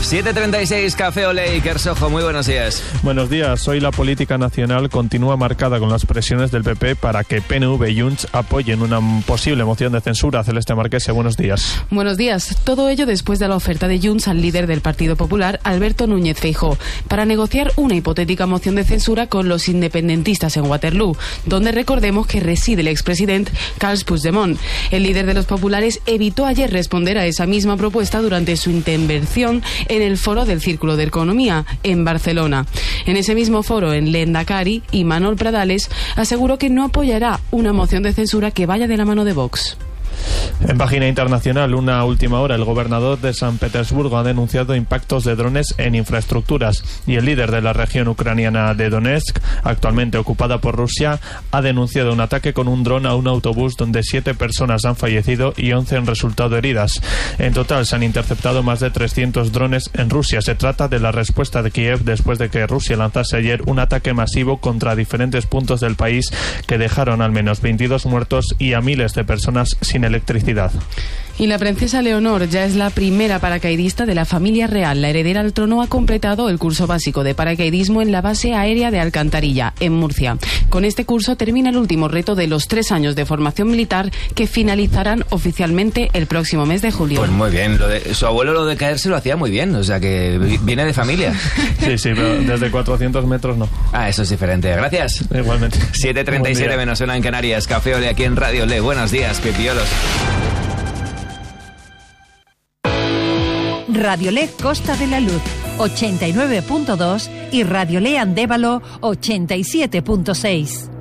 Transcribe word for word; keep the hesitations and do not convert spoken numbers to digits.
siete treinta y seis, Café Olé y Kersojo, muy buenos días. Buenos días. Hoy la política nacional continúa marcada con las presiones del P P para que P N V y Junts apoyen una posible moción de censura. Celeste Marquese, buenos días. Buenos días. Todo ello después de la oferta de Junts al líder del Partido Popular, Alberto Núñez Feijóo, para negociar una hipotética moción de censura con los independentistas en Waterloo, donde recordemos que reside el expresidente Carles Puigdemont. El líder de los populares evitó ayer responder a esa misma propuesta durante su intervención en el foro del Círculo de Economía en Barcelona. En ese mismo foro, en Lehendakari, Imanol Pradales aseguró que no apoyará una moción de censura que vaya de la mano de Vox. En página internacional, una última hora, el gobernador de San Petersburgo ha denunciado impactos de drones en infraestructuras y el líder de la región ucraniana de Donetsk, actualmente ocupada por Rusia, ha denunciado un ataque con un dron a un autobús donde siete personas han fallecido y once han resultado heridas. En total se han interceptado más de trescientos drones en Rusia. Se trata de la respuesta de Kiev después de que Rusia lanzase ayer un ataque masivo contra diferentes puntos del país que dejaron al menos veintidós muertos y a miles de personas sin electricidad. Y la princesa Leonor ya es la primera paracaidista de la familia real. La heredera al trono ha completado el curso básico de paracaidismo en la base aérea de Alcantarilla, en Murcia. Con este curso termina el último reto de los tres años de formación militar que finalizarán oficialmente el próximo mes de julio. Pues muy bien, lo de, su abuelo lo de caerse lo hacía muy bien, o sea que viene de familia. Sí, sí, pero desde cuatrocientos metros no. Ah, eso es diferente, gracias. Igualmente. siete treinta y siete menos una en Canarias, Café Olé aquí en Radio Olé. Buenos días, pipiolos. Radiolé Costa de la Luz ochenta y nueve punto dos y Radiolé Andévalo ochenta y siete punto seis.